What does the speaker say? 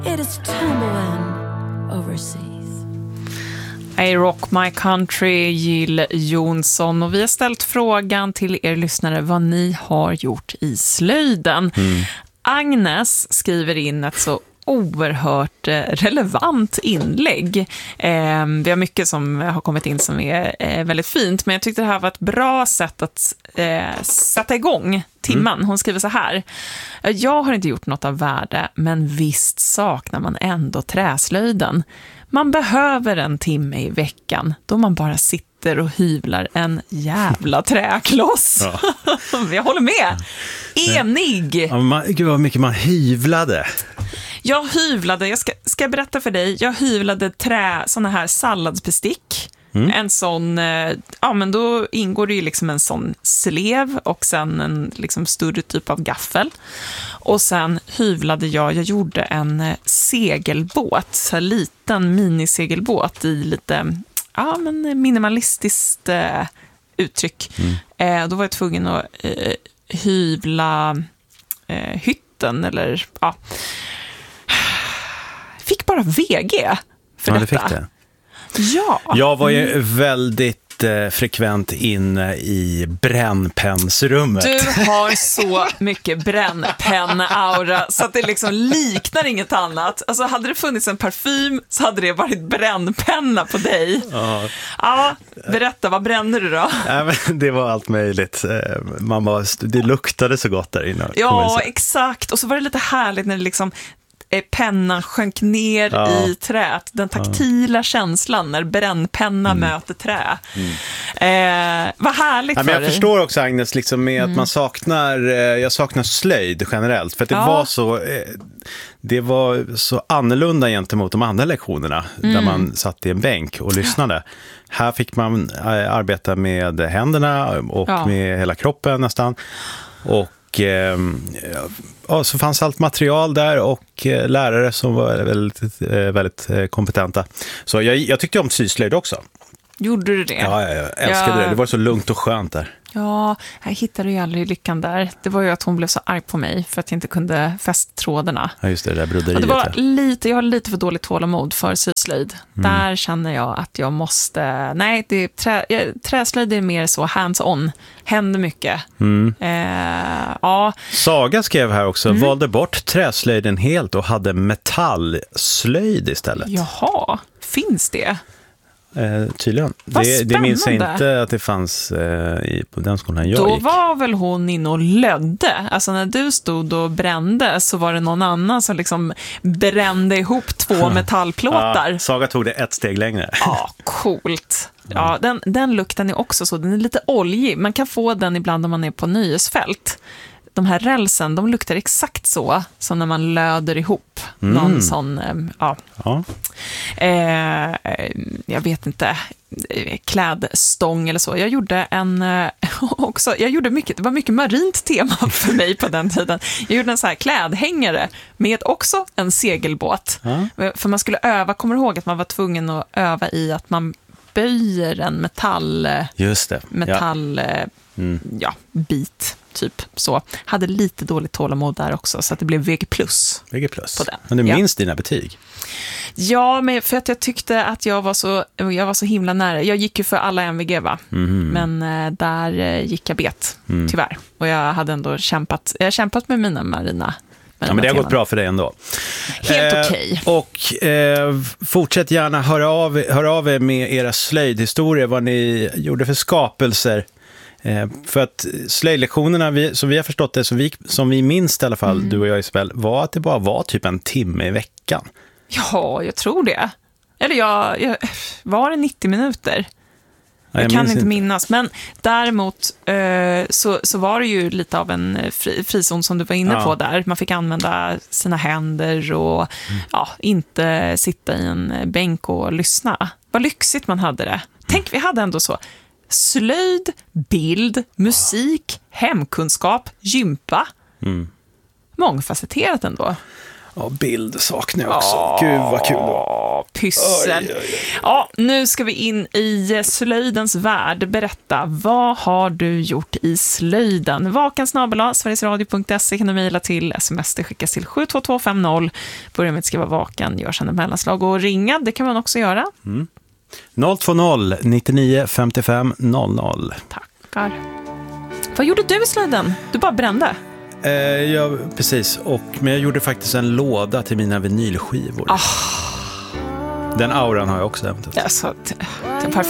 It is tumbling overseas. I Rock My Country, Jill Johnson. Och vi har ställt frågan till er lyssnare vad ni har gjort i slöjden. Agnes skriver in ett så oerhört relevant inlägg. Vi har mycket som har kommit in som är väldigt fint, men jag tyckte det här var ett bra sätt att sätta igång timmen. Hon skriver så här: jag har inte gjort något av värde, men visst saknar man ändå träslöjden. Man behöver en timme i veckan då man bara sitter och hyvlar en jävla träkloss. Ja. Jag håller med. Enig. Ja, gud vad mycket man hyvlade. Jag hyvlade, jag ska berätta för dig, jag hyvlade såna här salladsbestick. En sån, ja men då ingår det ju liksom en sån slev och sen en liksom större typ av gaffel. Och sen hyvlade jag gjorde en segelbåt, så här liten minisegelbåt i lite, ja men minimalistiskt uttryck. Då var jag tvungen att hyvla hytten eller, ja. Fick bara VG för detta. Fick det. Ja. Jag var ju väldigt frekvent inne i brännpensrummet. Du har så mycket brännpenna-aura så att det liksom liknar inget annat. Alltså hade det funnits en parfym så hade det varit brännpenna på dig. Ja, berätta, vad bränner du då? Ja, men det var allt möjligt. Det luktade så gott där inne. Ja, exakt. Och så var det lite härligt när det liksom pennan sjönk ner i träet. Den taktila känslan när brännpenna möter trä. Vad härligt för men jag dig. förstår också, Agnes, liksom med att man jag saknar slöjd generellt. För att det var så annorlunda gentemot de andra lektionerna där man satt i en bänk och lyssnade. Här fick man arbeta med händerna och med hela kroppen nästan. Och så fanns allt material där och lärare som var väldigt kompetenta. Så jag tyckte om syslöjd också. Gjorde du det? Ja, jag älskade det. Det var så lugnt och skönt där. Ja, jag hittade ju aldrig lyckan där. Det var ju att hon blev så arg på mig för att jag inte kunde fästtrådarna. Ja, just det där broderiet. Det var jag har lite för dåligt tålamod för syslöjd. Där känner jag att jag måste... Nej, träslöjd är mer så hands-on. Händer mycket. Ja. Saga skrev här också, valde bort träslöjden helt och hade metallslöjd istället. Jaha, finns det? Tydligen. Det minns jag inte att det fanns på den skolan jag Då gick. var väl hon inne och lödde. Alltså när du stod och brände så var det någon annan som liksom brände ihop 2 metallplåtar. Ja, Saga tog det ett steg längre. Ja, coolt. Ja, den lukten är också så. Den är lite oljig. Man kan få den ibland om man är på nöjesfält. De här rälsen, de luktar exakt så som när man löder ihop någon sån, jag vet inte, klädstång eller så. Jag gjorde mycket, det var mycket marint tema för mig på den tiden. Jag gjorde en så här klädhängare med också en segelbåt. För man skulle öva, kommer ihåg att man var tvungen att öva i att man böjer en bit typ så. Hade lite dåligt tålamod där också så att det blev VG+. VG+. På den. Men du minns dina betyg? Ja, men för att jag tyckte att jag var så himla nära. Jag gick ju för alla MVG men där gick jag bet tyvärr. Och jag hade ändå kämpat med mina marina. Ja, men det har gått bra för dig ändå. Helt okej. Och fortsätt gärna höra av er med era slöjdhistorier, vad ni gjorde för skapelser. För att slöjdlektionerna, som vi har förstått det, som vi minns i alla fall, du och jag Isabel, var att det bara var typ en timme i veckan. Ja, jag tror det. Eller jag var det 90 minuter? Jag kan inte minnas, men däremot så var det ju lite av en frizon som du var inne på där. Man fick använda sina händer och inte sitta i en bänk och lyssna. Vad lyxigt man hade det. Tänk, vi hade ändå så slöjd, bild, musik, hemkunskap, gympa. Mångfacetterat ändå. Ja, bild saknar jag också. Gud vad kul. Pyssel. Oj. Ja, nu ska vi in i slöjdens värld. Berätta, vad har du gjort i slöjden? vakan@sverigesradio.se kan du mejla till. Sms det skickas till 72250. Börja med att skriva vakan, gör sedan en mellanslag och ringa. Det kan man också göra. 020 99 55 00. Tackar. Vad gjorde du i slöjden? Du bara brände. Ja, precis. Men jag gjorde faktiskt en låda till mina vinylskivor. Den auran har jag också hämtat. Alltså, det är perfekt.